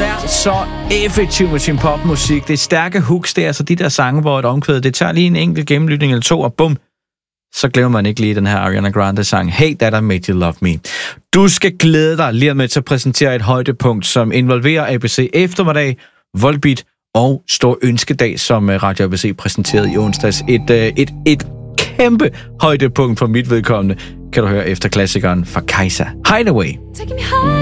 er så effektiv med sin popmusik. Det er stærke hooks, det er altså de der sange, hvor et omkvæd, det tager lige en enkelt gennemlytning eller to, og bum, så glemmer man ikke lige den her Ariana Grande-sang, Hey That I Made You Love Me. Du skal glæde dig lige med til at præsentere et højdepunkt, som involverer ABC Eftermiddag, Volbeat og Stor Ønskedag, som Radio ABC præsenterede i onsdags. Et kæmpe højdepunkt for mit vedkommende, kan du høre efter klassikeren fra Kajsa. Hideaway.